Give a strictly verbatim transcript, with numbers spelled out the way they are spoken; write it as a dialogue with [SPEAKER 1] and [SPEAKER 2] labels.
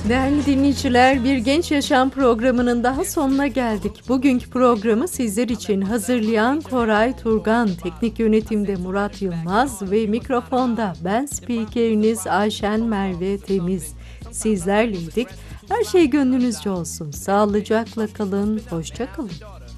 [SPEAKER 1] Değerli dinleyiciler, Bir Genç Yaşam programının daha sonuna geldik. Bugünkü programı sizler için hazırlayan Koray Turgan, teknik yönetimde Murat Yılmaz ve mikrofonda ben spikeriniz Ayşen Merve Temiz. Sizlerleydik. Her şey gönlünüzce olsun. Sağlıcakla kalın, hoşça kalın.